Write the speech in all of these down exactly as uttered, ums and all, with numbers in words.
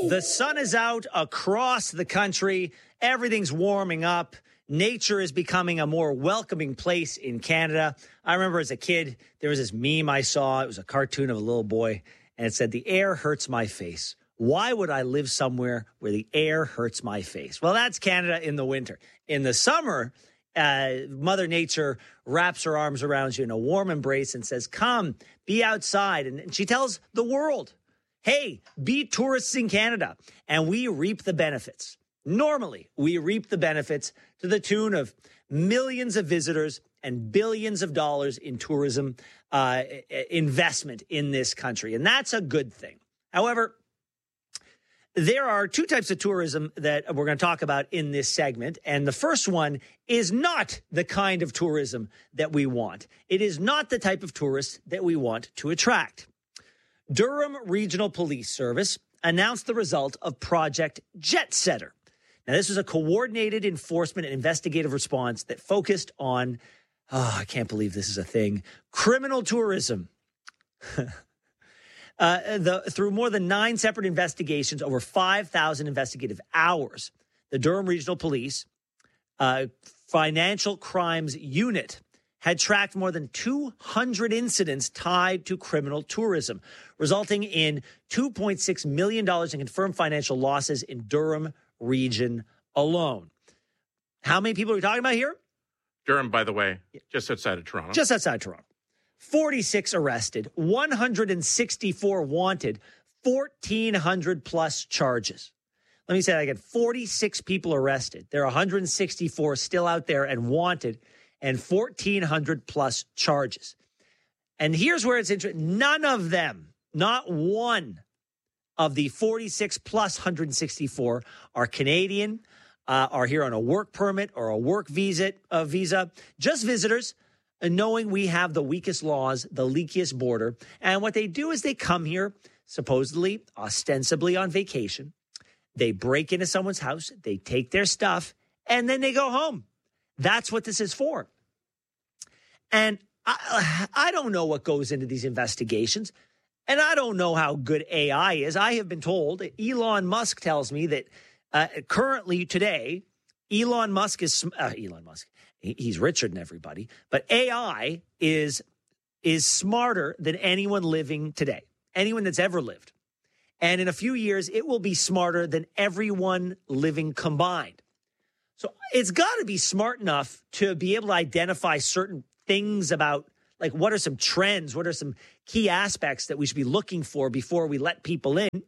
The sun is out across the country. Everything's warming up. Nature is becoming a more welcoming place in Canada. I remember as a kid, there was this meme I saw. It was a cartoon of a little boy, and it said, "The air hurts my face. Why would I live somewhere where the air hurts my face?" Well, that's Canada in the winter. In the summer, uh, Mother Nature wraps her arms around you in a warm embrace and says, "Come, be outside." And she tells the world, "Hey, be tourists in Canada." And we reap the benefits. Normally, we reap the benefits to the tune of millions of visitors and billions of dollars in tourism uh, investment in this country. And that's a good thing. However, there are two types of tourism that we're going to talk about in this segment. And the first one is not the kind of tourism that we want. It is not the type of tourists that we want to attract. Durham Regional Police Service announced the result of Project Jet Setter. Now, this was a coordinated enforcement and investigative response that focused on, oh, I can't believe this is a thing, criminal tourism. uh, the, through more than nine separate investigations, over five thousand investigative hours, the Durham Regional Police uh, Financial Crimes Unit had tracked more than two hundred incidents tied to criminal tourism, resulting in two point six million dollars in confirmed financial losses in Durham region alone. How many people are we talking about here? Durham, by the way, just outside of Toronto. Just outside Toronto. forty-six arrested, one hundred sixty-four wanted, fourteen hundred plus charges. Let me say that again. forty-six people arrested. There are one hundred sixty-four still out there and wanted, and fourteen hundred plus charges. And here's where it's interesting. None of them, not one of the forty-six plus one hundred sixty-four are Canadian, uh, are here on a work permit or a work visa, uh, visa, just visitors, and knowing we have the weakest laws, the leakiest border. And what they do is they come here supposedly, ostensibly on vacation. They break into someone's house, they take their stuff, and then they go home. That's what this is for. And I, I don't know what goes into these investigations. And I don't know how good A I is. I have been told, Elon Musk tells me that uh, currently today, Elon Musk is, uh, Elon Musk, he's richer than everybody, but A I is, is smarter than anyone living today, anyone that's ever lived. And in a few years, it will be smarter than everyone living combined. So it's got to be smart enough to be able to identify certain things about, like, what are some trends? What are some key aspects that we should be looking for before we let people in?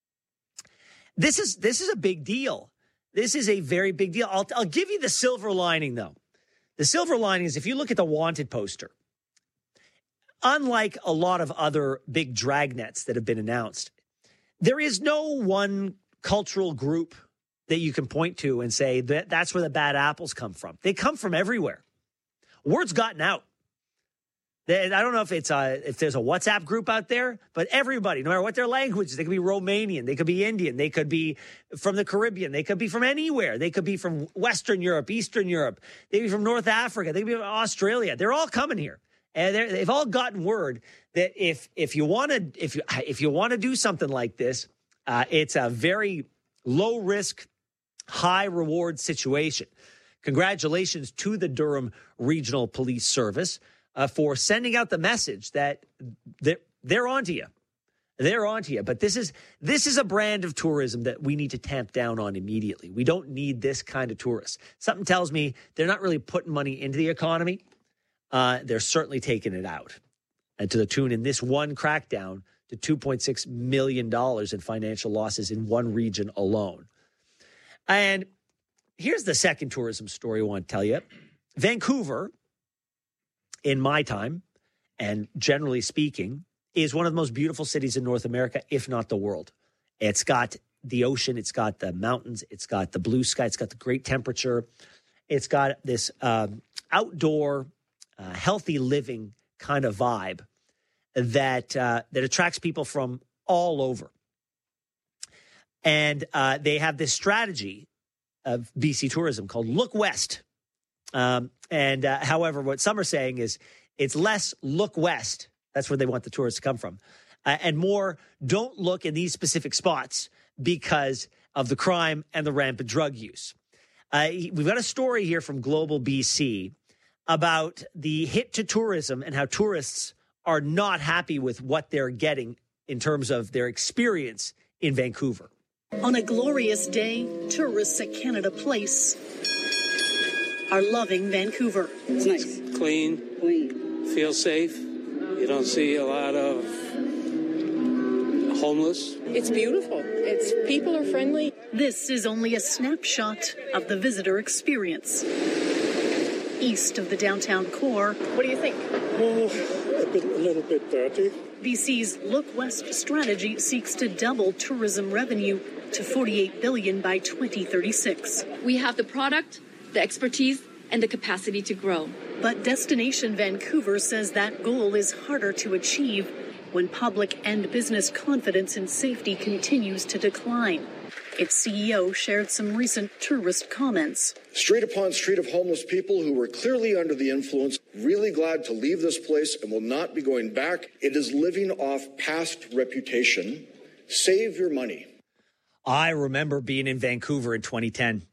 This is this is a big deal. This is a very big deal. I'll, I'll give you the silver lining, though. The silver lining is if you look at the wanted poster, unlike a lot of other big dragnets that have been announced, there is no one cultural group that you can point to and say that that's where the bad apples come from. They come from everywhere. Word's gotten out. I don't know if it's a, if there's a WhatsApp group out there, but everybody, no matter what their language is, they could be Romanian, they could be Indian, they could be from the Caribbean, they could be from anywhere. They could be from Western Europe, Eastern Europe, they could be from North Africa, they could be from Australia. They're all coming here. And they've all gotten word that if if you want to if you if you want to do something like this, uh, it's a very low risk, high reward situation. Congratulations to the Durham Regional Police Service uh, for sending out the message that they're, they're onto you. They're onto you. But this is this is a brand of tourism that we need to tamp down on immediately. We don't need this kind of tourists. Something tells me they're not really putting money into the economy. Uh, they're certainly taking it out. And to the tune in this one crackdown to two point six million dollars in financial losses in one region alone. And here's the second tourism story I want to tell you. Vancouver, in my time, and generally speaking, is one of the most beautiful cities in North America, if not the world. It's got the ocean, it's got the mountains, it's got the blue sky, it's got the great temperature. It's got this um, outdoor, uh, healthy living kind of vibe that uh, that attracts people from all over. And uh, they have this strategy of B C tourism called Look West. Um, and uh, however, what some are saying is it's less look west. That's where they want the tourists to come from. Uh, and more, don't look in these specific spots because of the crime and the rampant drug use. Uh, we've got a story here from Global B C about the hit to tourism and how tourists are not happy with what they're getting in terms of their experience in Vancouver. On a glorious day, tourists at Canada Place are loving Vancouver. It's nice. Clean. Clean. Feel safe. You don't see a lot of homeless. It's beautiful. It's people are friendly. This is only a snapshot of the visitor experience. East of the downtown core. What do you think? Oh, a, bit, a little bit dirty. B C's Look West strategy seeks to double tourism revenue to forty-eight billion dollars by twenty thirty-six. We have the product, the expertise, and the capacity to grow. But Destination Vancouver says that goal is harder to achieve when public and business confidence in safety continues to decline. Its C E O shared some recent tourist comments. Street upon street of homeless people who were clearly under the influence, really glad to leave this place and will not be going back. It is living off past reputation. Save your money. I remember being in Vancouver in twenty ten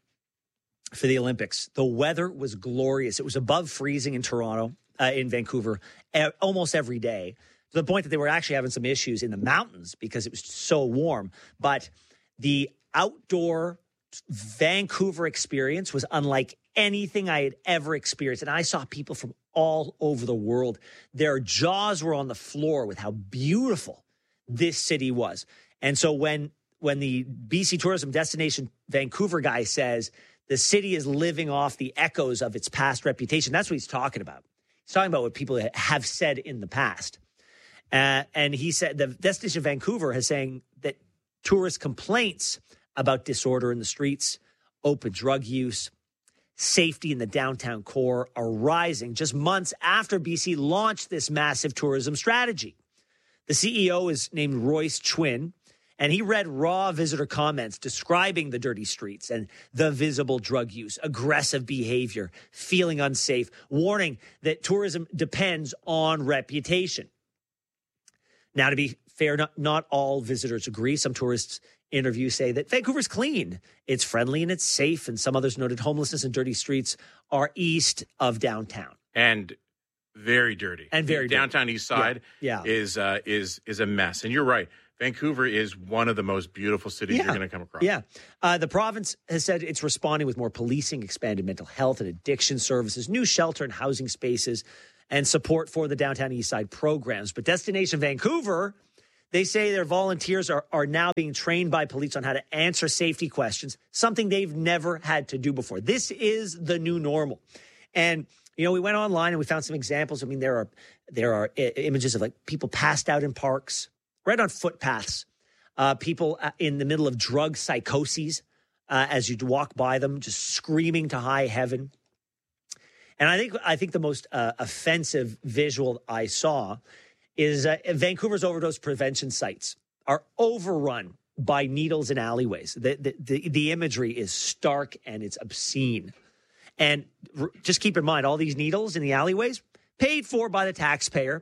for the Olympics. The weather was glorious. It was above freezing in Toronto, uh, in Vancouver, uh, almost every day, to the point that they were actually having some issues in the mountains because it was so warm. But the outdoor Vancouver experience was unlike anything I had ever experienced. And I saw people from all over the world. Their jaws were on the floor with how beautiful this city was. And so when when the B C Tourism Destination Vancouver guy says the city is living off the echoes of its past reputation, that's what he's talking about. He's talking about what people have said in the past. Uh, and he said the Destination Vancouver is saying that tourist complaints about disorder in the streets, open drug use, safety in the downtown core are rising just months after B C launched this massive tourism strategy. The C E O is named Royce Chwin, and he read raw visitor comments describing the dirty streets and the visible drug use, aggressive behavior, feeling unsafe, warning that tourism depends on reputation. Now, to be fair, not, not all visitors agree. Some tourists interviews say that Vancouver's clean, it's friendly, and it's safe. And some others noted homelessness and dirty streets are east of downtown. And very dirty. And very the downtown dirty. east side yeah. Yeah. is uh, is is a mess. And you're right. Vancouver is one of the most beautiful cities yeah. you're going to come across. Yeah. Uh, the province has said it's responding with more policing, expanded mental health and addiction services, new shelter and housing spaces, and support for the downtown east side programs. But Destination Vancouver, they say their volunteers are, are now being trained by police on how to answer safety questions, something they've never had to do before. This is the new normal. And, you know, we went online and we found some examples. I mean, there are there are I- images of like people passed out in parks, right on footpaths, uh, people in the middle of drug psychoses uh, as you walk by them, just screaming to high heaven. And I think I think the most uh, offensive visual I saw is uh, Vancouver's overdose prevention sites are overrun by needles in alleyways. The, the, the, the imagery is stark and it's obscene. And r- just keep in mind, all these needles in the alleyways paid for by the taxpayer.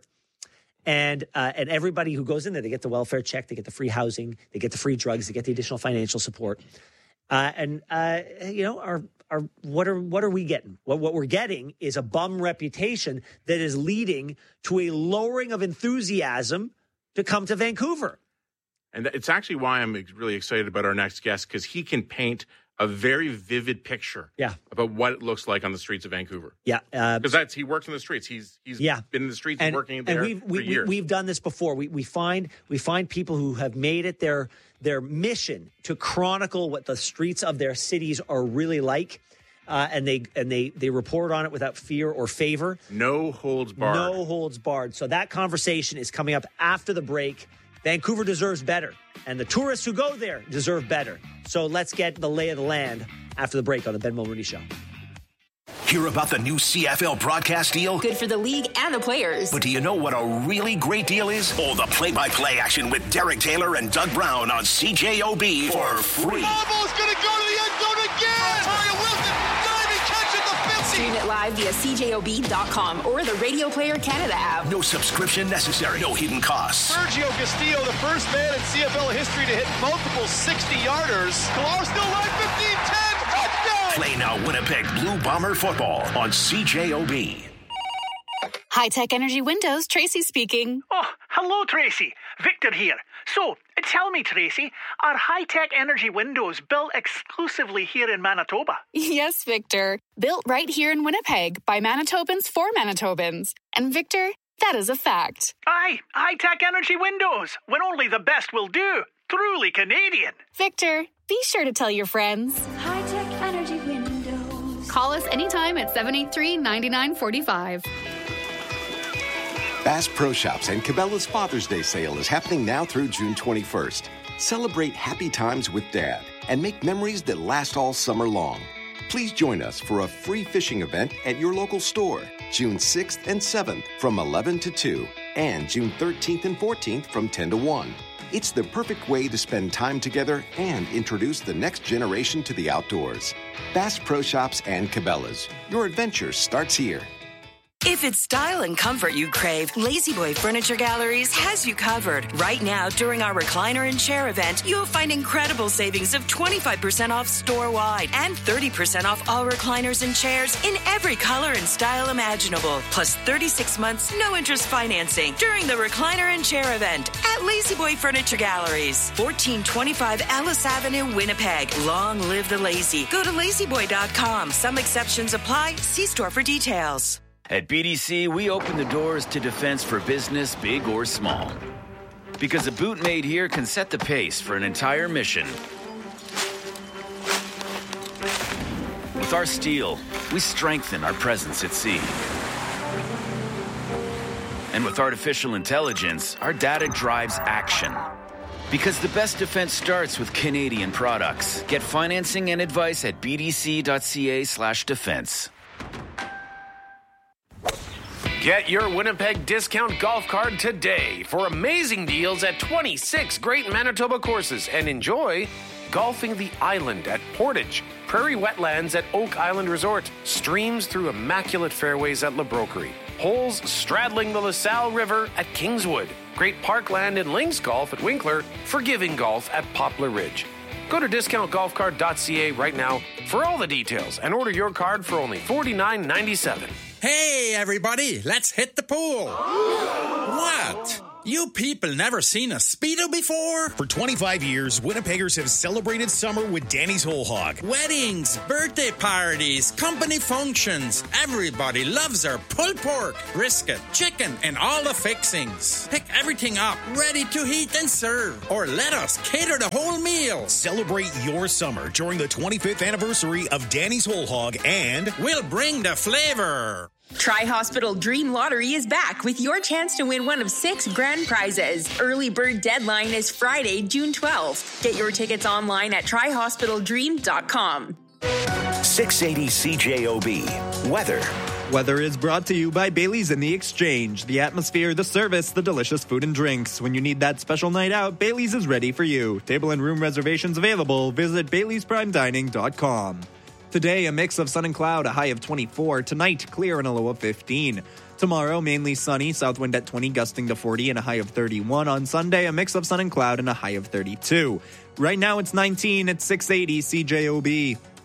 And uh, and everybody who goes in there, they get the welfare check, they get the free housing, they get the free drugs, they get the additional financial support. Uh, and, uh, you know, our Are, what are what are we getting? What, what we're getting is a bum reputation that is leading to a lowering of enthusiasm to come to Vancouver. And it's actually why I'm really excited about our next guest, because he can paint a very vivid picture yeah. about what it looks like on the streets of Vancouver. Yeah. Because uh, that's he works in the streets. He's he's yeah. been in the streets and, and working there and we've, for we, years. We, we've done this before. We we find we find people who have made it their their mission to chronicle what the streets of their cities are really like. Uh, and they and they they report on it without fear or favor. No holds barred. No holds barred. So that conversation is coming up after the break. Vancouver deserves better, and the tourists who go there deserve better. So let's get the lay of the land after the break on the Ben Mulroney Show. Hear about the new C F L broadcast deal? Good for the league and the players. But do you know what a really great deal is? Oh, the play-by-play action with Derek Taylor and Doug Brown on C J O B for free. Ball's going to go to the end zone again. Ontario Wilson diving catch at the fifty. Stream it live via C J O B dot com or the Radio Player Canada app. No subscription necessary. No hidden costs. Sergio Castillo, the first man in C F L history to hit multiple sixty-yarders. Klar still alive, fifteen ten, touchdown! Play now Winnipeg Blue Bomber football on C J O B. High-Tech Energy Windows, Tracy speaking. Oh, hello, Tracy. Victor here. So, tell me, Tracy, are High-Tech Energy Windows built exclusively here in Manitoba? Yes, Victor. Built right here in Winnipeg by Manitobans for Manitobans. And Victor, that is a fact. Aye, High-Tech Energy Windows, when only the best will do. Truly Canadian. Victor, be sure to tell your friends. High-Tech Energy Windows. Call us anytime at seven eight three, nine nine four five. Bass Pro Shops and Cabela's Father's Day sale is happening now through June twenty-first. Celebrate happy times with Dad and make memories that last all summer long. Please join us for a free fishing event at your local store, June sixth and seventh from eleven to two, and June thirteenth and fourteenth from ten to one. It's the perfect way to spend time together and introduce the next generation to the outdoors. Bass Pro Shops and Cabela's. Your adventure starts here. If it's style and comfort you crave, Lazy Boy Furniture Galleries has you covered. Right now, during our recliner and chair event, you'll find incredible savings of twenty-five percent off store-wide and thirty percent off all recliners and chairs in every color and style imaginable. Plus thirty-six months, no-interest financing during the recliner and chair event at Lazy Boy Furniture Galleries. fourteen twenty-five Ellis Avenue, Winnipeg. Long live the lazy. Go to lazy boy dot com. Some exceptions apply. See store for details. At B D C, we open the doors to defense for business, big or small. Because a boot made here can set the pace for an entire mission. With our steel, we strengthen our presence at sea. And with artificial intelligence, our data drives action. Because the best defense starts with Canadian products. Get financing and advice at b d c dot c a slash defense. Get your Winnipeg discount golf card today for amazing deals at twenty-six great Manitoba courses and enjoy golfing the island at Portage, prairie wetlands at Oak Island Resort, streams through immaculate fairways at La Broquerie, holes straddling the LaSalle River at Kingswood, great parkland and links golf at Winkler, forgiving golf at Poplar Ridge. Go to discount golf card dot c a right now for all the details and order your card for only forty-nine ninety-seven. Hey, everybody, let's hit the pool. What? You people never seen a Speedo before? For twenty-five years, Winnipeggers have celebrated summer with Danny's Whole Hog. Weddings, birthday parties, company functions. Everybody loves our pulled pork, brisket, chicken, and all the fixings. Pick everything up, ready to heat and serve. Or let us cater the whole meal. Celebrate your summer during the twenty-fifth anniversary of Danny's Whole Hog, and we'll bring the flavor. Tri-Hospital Dream Lottery is back with your chance to win one of six grand prizes. Early bird deadline is Friday, June twelfth. Get your tickets online at tri hospital dream dot com. six eighty C J O B. Weather. Weather is brought to you by Bailey's and the Exchange. The atmosphere, the service, the delicious food and drinks. When you need that special night out, Bailey's is ready for you. Table and room reservations available. Visit baileys prime dining dot com. Today, a mix of sun and cloud, a high of twenty-four. Tonight, clear and a low of fifteen. Tomorrow, mainly sunny, south wind at twenty, gusting to forty, and a high of thirty-one. On Sunday, a mix of sun and cloud and a high of thirty-two. Right now, it's nineteen at six eighty C J O B.